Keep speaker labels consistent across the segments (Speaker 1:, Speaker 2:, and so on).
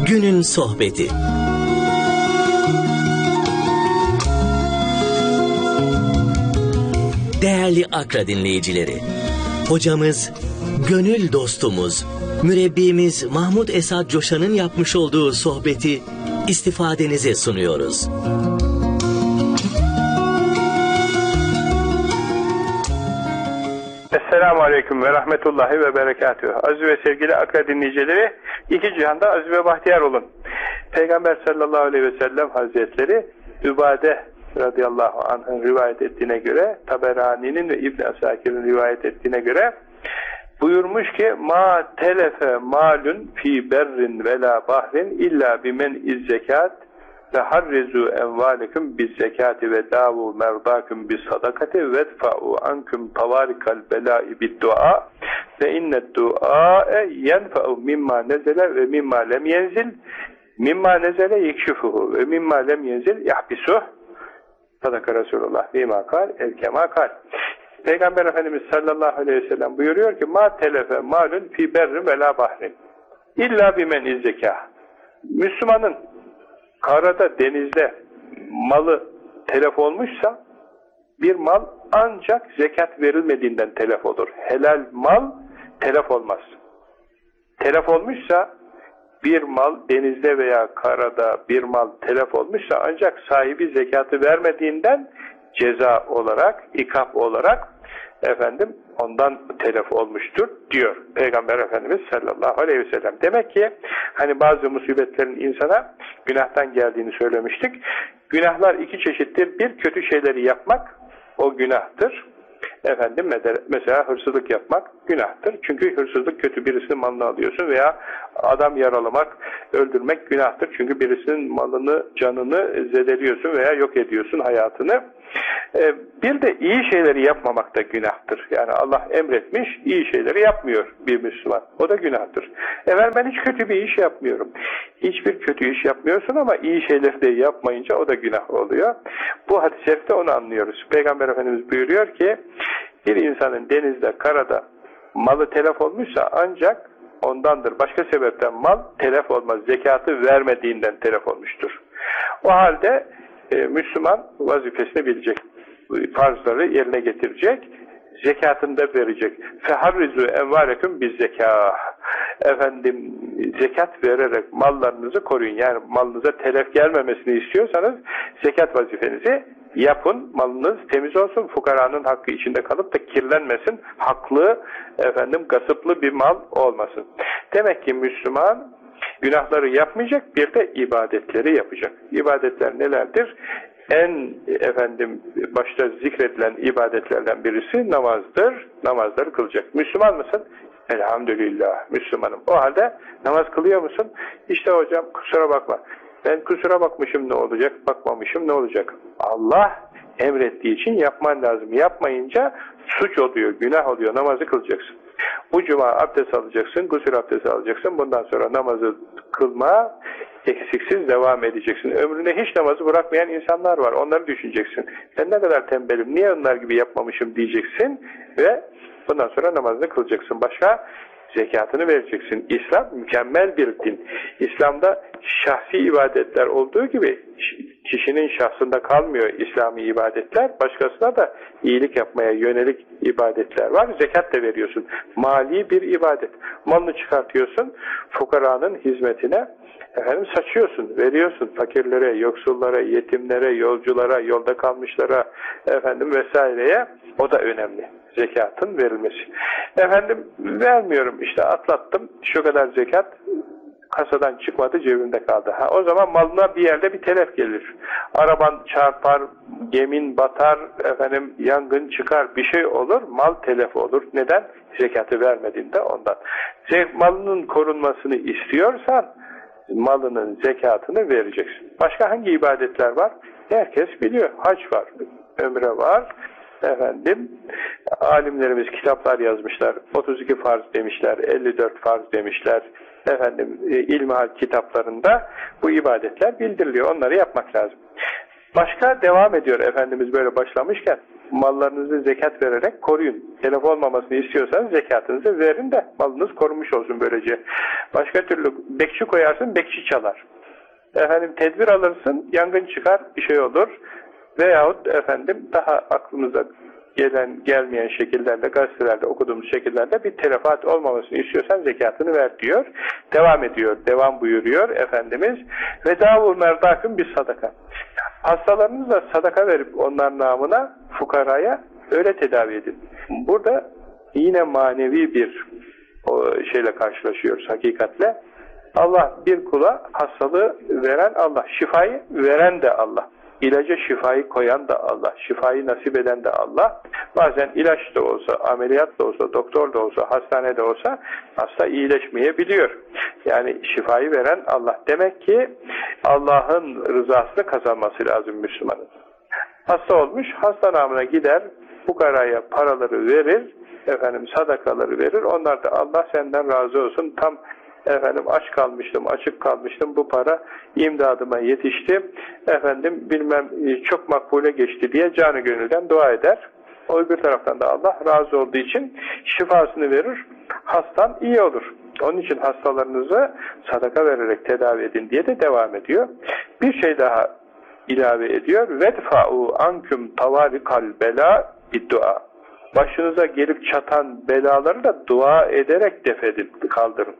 Speaker 1: Günün sohbeti. Değerli Akra dinleyicileri, hocamız, gönül dostumuz, mürebbimiz Mahmud Esad Coşan'ın yapmış olduğu sohbeti istifadenize sunuyoruz.
Speaker 2: Esselamu Aleyküm ve Rahmetullahi ve Berekatühü. Aziz ve sevgili Akra dinleyicileri, iki cihanda aziz ve bahtiyar olun. Peygamber sallallahu aleyhi ve sellem Hazretleri Übade radıyallahu anh'ın rivayet ettiğine göre, Taberani'nin ve İbn Asakir'in rivayet ettiğine göre buyurmuş ki: "Ma telefe malun fi berrin ve la bahrin illa bimen iz zekat ve harrizu envalikum biz zekati ve davu merdakum bis sadakati ve dfa'u ankum tavarikal belai bid dua ve innet du'a yenfa'u mimma nezele ve mimma lem yenzil mimma nezele yekşufuhu ve mimma lem yenzil yahbisuh." Sadaka Resulullah bima kal el kema kal. Peygamber Efendimiz sallallahu aleyhi ve sellem buyuruyor ki: "Ma telefe malun fi berrin ve la bahrin illa bimen iz zekâh." Müslümanın karada, denizde malı telef olmuşsa, bir mal ancak zekat verilmediğinden telef olur. Helal mal telef olmaz. Telef olmuşsa, bir mal denizde veya karada bir mal telef olmuşsa ancak sahibi zekatı vermediğinden ceza olarak, ikap olarak ondan telef olmuştur diyor Peygamber Efendimiz sallallahu aleyhi ve sellem. Demek ki hani bazı musibetlerin insana günahtan geldiğini söylemiştik. Günahlar iki çeşittir. Bir, kötü şeyleri yapmak, o günahtır. Mesela hırsızlık yapmak günahtır. Çünkü hırsızlık kötü, birisinin malını alıyorsun, veya adam yaralamak, öldürmek günahtır. Çünkü birisinin malını, canını zedeliyorsun veya yok ediyorsun, hayatını. Bir de iyi şeyleri yapmamak da günahtır. Yani Allah emretmiş, iyi şeyleri yapmıyor bir Müslüman. O da günahtır. Ben hiç kötü bir iş yapmıyorum. Hiçbir kötü iş yapmıyorsun ama iyi şeyleri de yapmayınca o da günah oluyor. Bu hadis-i şerifte onu anlıyoruz. Peygamber Efendimiz buyuruyor ki, bir insanın denizde, karada malı telef olmuşsa ancak ondandır. Başka sebepten mal telef olmaz. Zekatı vermediğinden telef olmuştur. O halde Müslüman vazifesini bilecek. Farzları yerine getirecek. Zekatını da verecek. Feharrizu envalekum biz zekâh. Zekat vererek mallarınızı koruyun. Yani malınıza telef gelmemesini istiyorsanız zekat vazifenizi yapın. Malınız temiz olsun. Fukaranın hakkı içinde kalıp da kirlenmesin. Haklı, gasıplı bir mal olmasın. Demek ki Müslüman günahları yapmayacak, bir de ibadetleri yapacak. İbadetler nelerdir? En başta zikredilen ibadetlerden birisi namazdır. Namazları kılacak. Müslüman mısın? Elhamdülillah, Müslümanım. O halde namaz kılıyor musun? İşte hocam kusura bakma. Ben kusura bakmışım ne olacak? Bakmamışım ne olacak? Allah emrettiği için yapman lazım. Yapmayınca suç oluyor, günah oluyor. Namazı kılacaksın. Bu cuma abdest alacaksın, gusül abdesti alacaksın. Bundan sonra namazı kılma eksiksiz devam edeceksin. Ömründe hiç namazı bırakmayan insanlar var. Onları düşüneceksin. Ben ne kadar tembelim, niye onlar gibi yapmamışım diyeceksin ve bundan sonra namazını kılacaksın. Başka? Zekatını vereceksin. İslam mükemmel bir din. İslam'da şahsi ibadetler olduğu gibi kişinin şahsında kalmıyor İslami ibadetler. Başkasına da iyilik yapmaya yönelik ibadetler var. Zekat da veriyorsun. Mali bir ibadet. Malını çıkartıyorsun. Fukaranın hizmetine saçıyorsun, veriyorsun fakirlere, yoksullara, yetimlere, yolculara, yolda kalmışlara, vesaireye. O da önemli. Zekatın verilmesi. Vermiyorum, işte atlattım, şu kadar zekat kasadan çıkmadı, cebimde kaldı. O zaman malına bir yerde bir telef gelir. Araban çarpar, gemin batar, yangın çıkar, bir şey olur, mal telef olur. Neden? Zekatı vermediğinde ondan. Malının korunmasını istiyorsan malının zekatını vereceksin. Başka hangi ibadetler var? Herkes biliyor. Hac var, ömre var. Alimlerimiz kitaplar yazmışlar. 32 farz demişler, 54 farz demişler. İlmihal kitaplarında bu ibadetler bildiriliyor. Onları yapmak lazım. Başka devam ediyor Efendimiz böyle başlamışken. mallarınızı zekat vererek koruyun. Telef olmamasını istiyorsanız zekatınızı verin de malınız korunmuş olsun böylece. Başka türlü bekçi koyarsın, bekçi çalar. Efendim tedbir alırsın, yangın çıkar, bir şey olur. Veyahut efendim daha aklımıza gelmeyen şekillerde, gazetelerde okuduğumuz şekillerde bir telafat olmamasını istiyorsan zekatını ver diyor. Devam ediyor, devam buyuruyor Efendimiz. Ve davul merdakın bir sadaka. Hastalarınızla sadaka verip onların namına fukaraya öyle tedavi edin. Burada yine manevi bir şeyle karşılaşıyoruz hakikatle. Allah bir kula hastalığı veren Allah, şifayı veren de Allah. İlaca şifayı koyan da Allah, şifayı nasip eden de Allah. Bazen ilaç da olsa, ameliyat da olsa, doktor da olsa, hastanede olsa hasta iyileşmeyebiliyor. Yani şifayı veren Allah. Demek ki Allah'ın rızasını kazanması lazım Müslümanın. Hasta olmuş, hasta namına gider, fukaraya paraları verir, efendim sadakaları verir. Onlar da Allah senden razı olsun, tam efendim aç kalmıştım, açık kalmıştım, bu para imdadıma yetişti, efendim bilmem çok makbule geçti diye canı gönülden dua eder. O öbür taraftan da Allah razı olduğu için şifasını verir, hastan iyi olur. Onun için hastalarınızı sadaka vererek tedavi edin diye de devam ediyor. Bir şey daha ilave ediyor. Vedfa'u anküm tavarikal bela biddua. Başınıza gelip çatan belaları da dua ederek defedin, kaldırın.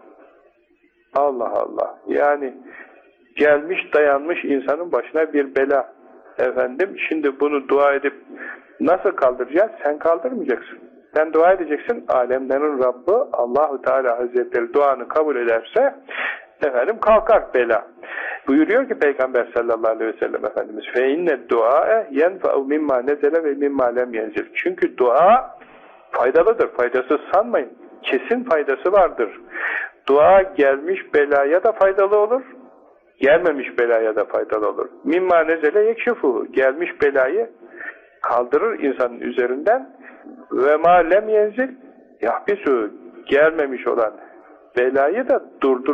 Speaker 2: Allah Allah. Yani gelmiş dayanmış insanın başına bir bela. Efendim şimdi bunu dua edip nasıl kaldıracağız? Sen kaldırmayacaksın. Sen dua edeceksin. Alemlerin Rabbi Allahu Teala Hazretleri duanı kabul ederse efendim kalkar bela. Buyuruyor ki Peygamber sallallahu aleyhi ve sellem Efendimiz fe inne du'a yenfa'u mimma nezele ve mimma lem yenzil. Çünkü dua faydalıdır. Faydasız sanmayın. Kesin faydası vardır. Dua gelmiş belaya da faydalı olur, gelmemiş belaya da faydalı olur. Mimma nezele yekşifu, gelmiş belayı kaldırır insanın üzerinden. Ve ma lem yenzil yahbisu, gelmemiş olan belayı da durdurur.